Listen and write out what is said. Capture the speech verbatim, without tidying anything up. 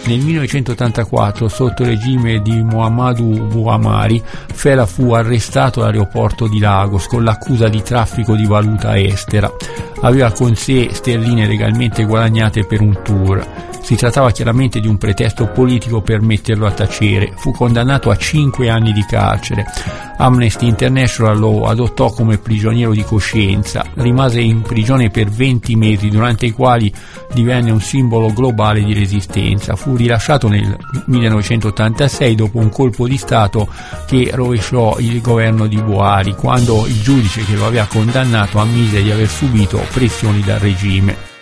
Nel millenovecentottantaquattro, sotto il regime di Muhammadu Buhari, Fela fu arrestato all'aeroporto di Lagos con l'accusa di traffico di valuta estera. Aveva con sé sterline legalmente guadagnate per un tour. Si trattava chiaramente di un pretesto politico per metterlo a tacere. Fu condannato a cinque anni di carcere. Amnesty International lo adottò come prigioniero di coscienza. Rimase in prigione per venti mesi, durante i quali divenne un simbolo globale di resistenza. Fu rilasciato nel millenovecentottantasei dopo un colpo di Stato che rovesciò il governo di Buhari, quando il giudice che lo aveva condannato ammise di aver subito pressioni dal regime.